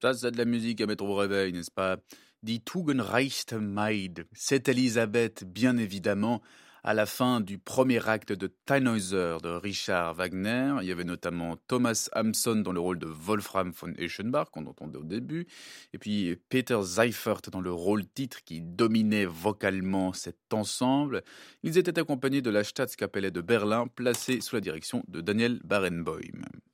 Ça, c'est de la musique à mettre au réveil, n'est-ce pas? Die Tugendreichste Maid. C'est Elisabeth, bien évidemment, à la fin du premier acte de Tannhäuser de Richard Wagner. Il y avait notamment Thomas Hampson dans le rôle de Wolfram von Eschenbach, qu'on entendait au début, et puis Peter Seifert dans le rôle titre qui dominait vocalement cet ensemble. Ils étaient accompagnés de la Staatskapelle de Berlin, placée sous la direction de Daniel Barenboim.